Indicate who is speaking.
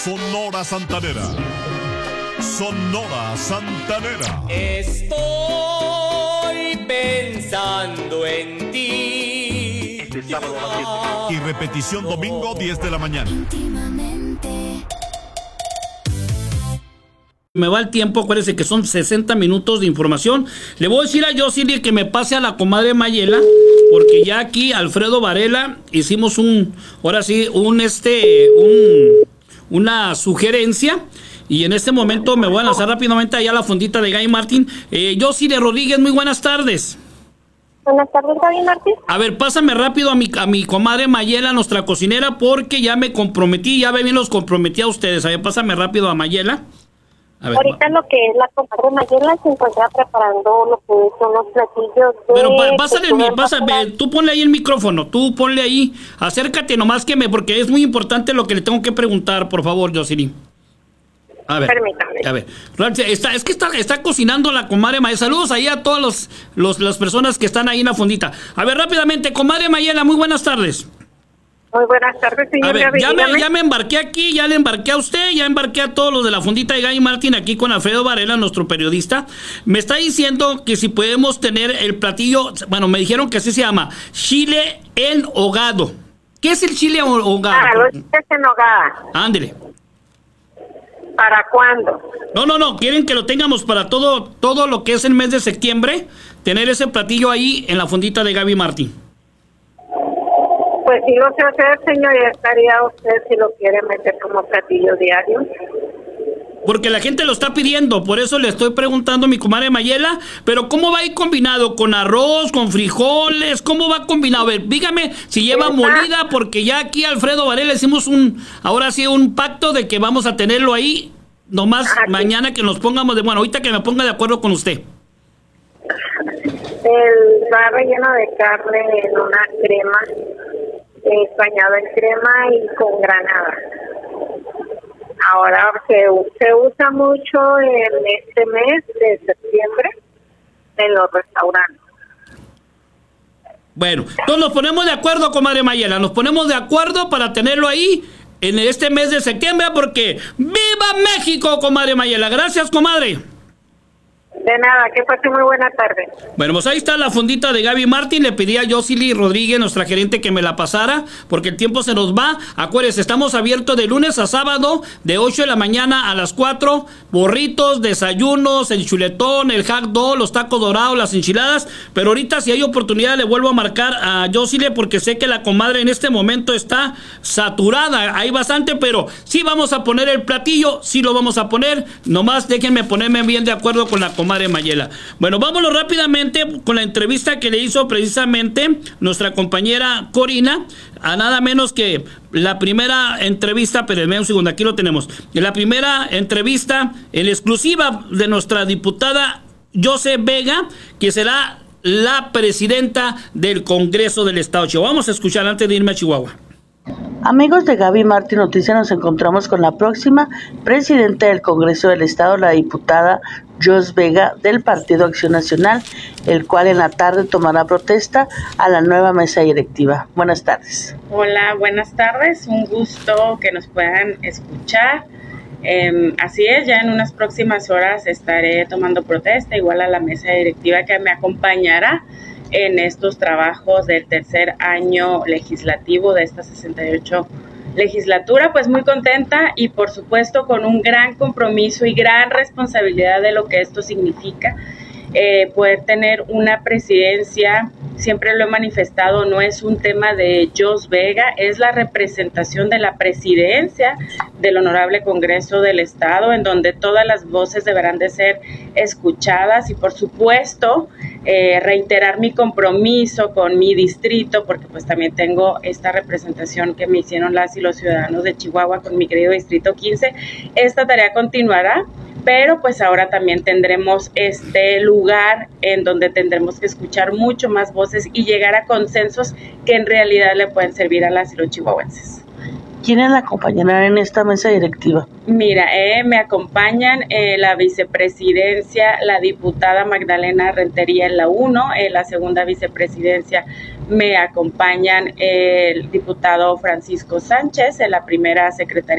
Speaker 1: Sonora Santanera. Sonora Santanera.
Speaker 2: Estoy pensando en ti.
Speaker 1: Y repetición domingo 10 de la mañana.
Speaker 3: Me va el tiempo, acuérdense que son 60 minutos de información. Le voy a decir a Yosili que me pase a la comadre Mayela, porque ya aquí Alfredo Varela hicimos una sugerencia. Y en este momento me voy a lanzar rápidamente allá a la fondita de Gaby Martín. Yosili Rodríguez, muy buenas tardes.
Speaker 4: Buenas tardes, Gaby Martín.
Speaker 3: A ver, pásame rápido a mi comadre Mayela, nuestra cocinera, porque ya me comprometí, ya bien los comprometí a ustedes. A ver, pásame rápido a Mayela. A ver,
Speaker 4: ahorita lo que es la comadre Mayela se encuentra preparando lo que son los platillos de...
Speaker 3: Pero pásale, tú ponle ahí el micrófono, tú ponle ahí, acércate nomás porque es muy importante lo que le tengo que preguntar, por favor, Yosili. A ver,
Speaker 4: permítame.
Speaker 3: A ver, está cocinando la comadre Mayela. Saludos ahí a todas las personas que están ahí en la fondita. A ver, rápidamente, comadre Mayela, muy buenas tardes.
Speaker 4: Muy buenas tardes, señor.
Speaker 3: A ver,
Speaker 4: Gaby,
Speaker 3: ya me embarqué aquí, ya le embarqué a usted, ya embarqué a todos los de la fundita de Gaby Martín aquí con Alfredo Varela, nuestro periodista. Me está diciendo que si podemos tener el platillo, bueno, me dijeron que así se llama, chile en hogado. ¿Qué es el chile en hogado?
Speaker 4: Los chiles en hogada.
Speaker 3: Ándele.
Speaker 4: ¿Para cuándo?
Speaker 3: No, quieren que lo tengamos para todo lo que es el mes de septiembre, tener ese platillo ahí en la fondita de Gaby Martín.
Speaker 4: Pues sí lo sé hacer, señor, y estaría usted si lo quiere meter como platillo diario.
Speaker 3: Porque la gente lo está pidiendo, por eso le estoy preguntando a mi comadre Mayela, pero ¿cómo va a ir combinado? ¿Con arroz, con frijoles? ¿Cómo va combinado? A ver, dígame si lleva molida, porque ya aquí Alfredo Varela hicimos un pacto de que vamos a tenerlo ahí, nomás mañana que nos pongamos ahorita que me ponga de acuerdo con usted.
Speaker 4: Va relleno de carne en una crema, bañado en crema y con granada. Ahora se usa mucho en este mes de septiembre en los restaurantes.
Speaker 3: Bueno, entonces nos ponemos de acuerdo, comadre Mayela, nos ponemos de acuerdo para tenerlo ahí en este mes de septiembre, porque ¡viva México, comadre Mayela! Gracias, comadre.
Speaker 4: De nada, que pase muy buena tarde.
Speaker 3: Bueno, pues ahí está la fondita de Gaby Martín. Le pedí a Yosili Rodríguez, nuestra gerente, que me la pasara, porque el tiempo se nos va. Acuérdense, estamos abiertos de lunes a sábado, de 8 de la mañana a las 4. Burritos, desayunos, el chuletón, el hot dog, los tacos dorados, las enchiladas. Pero ahorita, si hay oportunidad, le vuelvo a marcar a Yosili, porque sé que la comadre en este momento está saturada. Hay bastante, pero sí vamos a poner el platillo, sí lo vamos a poner. Nomás déjenme ponerme bien de acuerdo con la comadre Mayela. Bueno, vámonos rápidamente con la entrevista que le hizo precisamente nuestra compañera Corina, a nada menos que la primera entrevista, pero un segundo, aquí lo tenemos, la primera entrevista en exclusiva de nuestra diputada Yose Vega, que será la presidenta del Congreso del Estado de Chihuahua. Vamos a escuchar antes de irme a Chihuahua.
Speaker 5: Amigos de Gaby Martín Noticias, nos encontramos con la próxima presidenta del Congreso del Estado, la diputada Yose Vega del Partido Acción Nacional, el cual en la tarde tomará protesta a la nueva mesa directiva. Buenas tardes.
Speaker 6: Hola, buenas tardes, un gusto que nos puedan escuchar. Así es, ya en unas próximas horas estaré tomando protesta, igual a la mesa directiva que me acompañará en estos trabajos del tercer año legislativo de esta 68 legislatura. Pues muy contenta y por supuesto con un gran compromiso y gran responsabilidad de lo que esto significa, poder tener una presidencia. Siempre lo he manifestado, no es un tema de Yose Vega, es la representación de la presidencia del Honorable Congreso del Estado, en donde todas las voces deberán de ser escuchadas y por supuesto reiterar mi compromiso con mi distrito, porque pues también tengo esta representación que me hicieron las y los ciudadanos de Chihuahua con mi querido distrito 15. Esta tarea continuará, pero pues ahora también tendremos este lugar en donde tendremos que escuchar mucho más voces y llegar a consensos que en realidad le pueden servir a las y los chihuahuenses.
Speaker 5: ¿Quiénes la acompañarán en esta mesa directiva?
Speaker 6: Mira, me acompañan la vicepresidencia, la diputada Magdalena Rentería en la 1, la segunda vicepresidencia me acompañan el diputado Francisco Sánchez, en la primera secretaría